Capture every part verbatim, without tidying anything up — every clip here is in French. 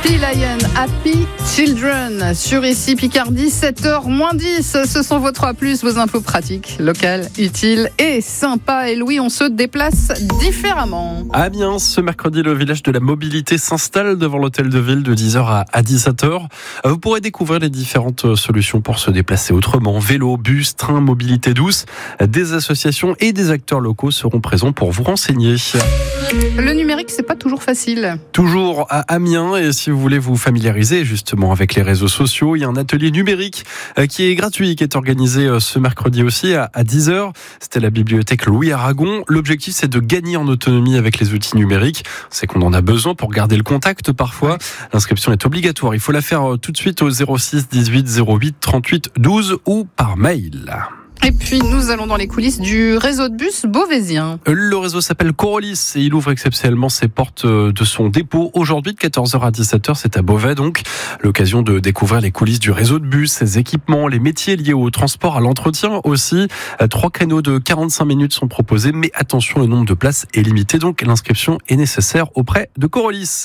Sea Lion, Happy Children, sur ici Picardie, sept heures moins dix. Ce sont vos trois plus, vos infos pratiques, locales, utiles et sympas. Et Louis, on se déplace différemment. À Amiens, ce mercredi, le village de la mobilité s'installe devant l'hôtel de ville de dix heures à dix-sept heures. Vous pourrez découvrir les différentes solutions pour se déplacer autrement. Vélo, bus, train, mobilité douce. Des associations et des acteurs locaux seront présents pour vous renseigner. Le numérique, c'est pas toujours facile. Toujours à Amiens, et si vous voulez vous familiariser justement avec les réseaux sociaux, il y a un atelier numérique qui est gratuit, qui est organisé ce mercredi aussi à dix heures. C'était la bibliothèque Louis Aragon. L'objectif, c'est de gagner en autonomie avec les outils numériques. C'est qu'on en a besoin pour garder le contact parfois. L'inscription est obligatoire. Il faut la faire tout de suite au zéro six dix-huit zéro huit trente-huit douze ou par mail. Et puis, nous allons dans les coulisses du réseau de bus beauvaisien. Le réseau s'appelle Corolis et il ouvre exceptionnellement ses portes de son dépôt aujourd'hui de quatorze heures à dix-sept heures. C'est à Beauvais, donc l'occasion de découvrir les coulisses du réseau de bus, ses équipements, les métiers liés au transport, à l'entretien aussi. Trois créneaux de quarante-cinq minutes sont proposés, mais attention, le nombre de places est limité, donc l'inscription est nécessaire auprès de Corolis.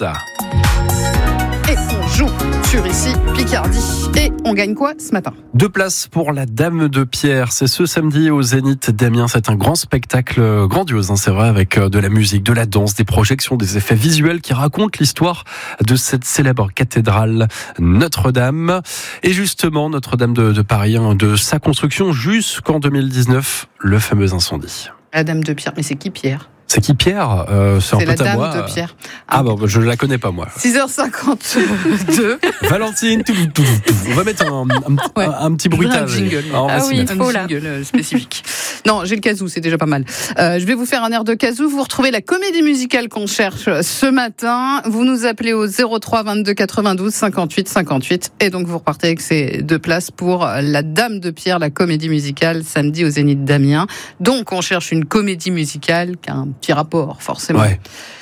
Et on joue sur ici Picardie. Et on gagne quoi ce matin? Deux places pour la Dame de Pierre. C'est ce samedi au Zénith d'Amiens. C'est un grand spectacle grandiose, hein, c'est vrai, avec de la musique, de la danse, des projections, des effets visuels qui racontent l'histoire de cette célèbre cathédrale Notre-Dame. Et justement, Notre-Dame de, de Paris, hein, de sa construction jusqu'en deux mille dix-neuf, le fameux incendie. La Dame de Pierre. Mais c'est qui Pierre? C'est qui Pierre euh, C'est, c'est la Dame moi. de Pierre. Ah, ah bon, je ne la connais pas moi. six heures cinquante-deux. Valentine, tout, tout, tout. On va mettre un, un, ouais. un, un petit bruitage. Un jingle. Ah, ah oui, il faut un là. jingle spécifique. Non, j'ai le kazoo, c'est déjà pas mal. Euh, je vais vous faire un air de kazoo. Vous retrouvez la comédie musicale qu'on cherche ce matin. Vous nous appelez au zéro trois vingt-deux quatre-vingt-douze cinquante-huit cinquante-huit. Et donc vous repartez avec ces deux places pour la Dame de Pierre, la comédie musicale, samedi au Zénith d'Amiens. Donc on cherche une comédie musicale qui a un petit rapport, forcément. Ouais.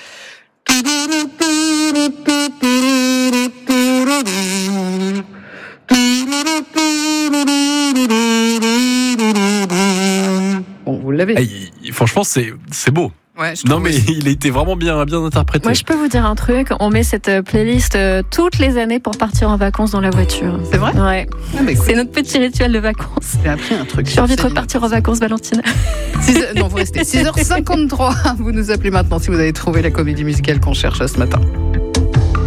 Bon, vous l'avez. Hey, franchement, c'est, c'est beau. Ouais, je non mais aussi. il a été vraiment bien, bien interprété. Moi je peux vous dire un truc, on met cette playlist euh, toutes les années pour partir en vacances dans la voiture. C'est vrai? Ouais. Ah, bah, c'est notre petit rituel de vacances. J'ai appris un truc. J'ai envie de repartir en vacances, Valentine. six heures, non, vous restez. six heures cinquante-trois. Vous nous appelez maintenant si vous avez trouvé la comédie musicale qu'on cherche ce matin.